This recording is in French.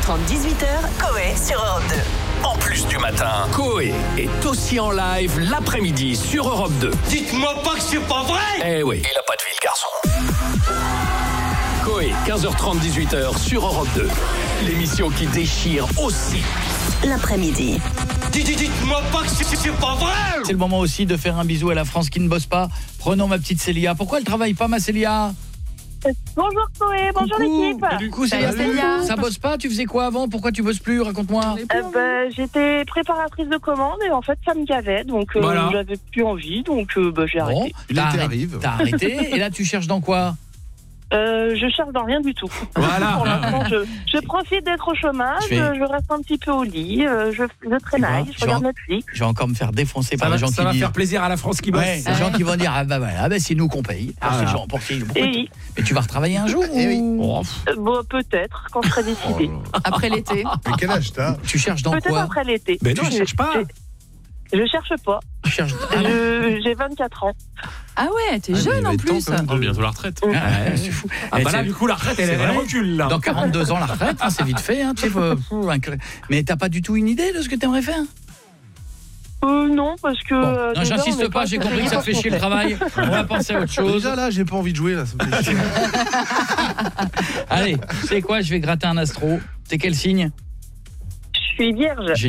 15h30, 18h, Coé sur Europe 2. En plus du matin, Coé est aussi en live l'après-midi sur Europe 2. Dites-moi pas que c'est pas vrai! Eh oui, il a pas de vie, le garçon. Coé, 15h30, 18h sur Europe 2. L'émission qui déchire aussi L'après-midi. Dites-moi pas que c'est pas vrai! C'est le moment aussi de faire un bisou à la France qui ne bosse pas. Prenons ma petite Célia. Pourquoi elle travaille pas, ma Célia? Bonjour Chloé, bonjour l'équipe. Coucou Célia, ça bosse pas? Tu faisais quoi avant? Pourquoi tu bosses plus? Raconte-moi. J'étais préparatrice de commande et en fait ça me gavait, donc Voilà. j'avais plus envie, donc j'ai arrêté. T'as arrêté et là tu cherches dans quoi? Je cherche dans rien du tout. Voilà. Pour l'instant, je profite d'être au chômage, je reste un petit peu au lit, je traînaille, je regarde Netflix. Je vais encore me faire défoncer par les gens qui disent... Ça va faire plaisir à la France qui bosse. Ouais, les gens qui vont dire c'est nous qu'on paye. Ces gens, Oui. Mais tu vas retravailler un jour Bon, peut-être, quand je serai décidée. Après l'été. Mais quel âge t'as? Tu cherches dans Peut-être quoi? après l'été. Mais non, je cherche pas. Je cherche pas. Tu cherches... J'ai 24 ans. Ah ouais, t'es jeune en plus. Bientôt la retraite. Ouais, c'est fou. Là, du coup, la retraite, elle recule. Là. Dans 42 ans, la retraite, c'est vite fait. Tu sais, mais t'as pas du tout une idée de ce que t'aimerais faire? Non, parce que... Non, déjà, j'insiste on est pas, j'ai compris que ça te fait chier le travail. On va penser à autre chose. Déjà là, j'ai pas envie de jouer là. Ça me fait chier. Allez, tu sais quoi, je vais gratter un astro. T'es quel signe? Je suis vierge.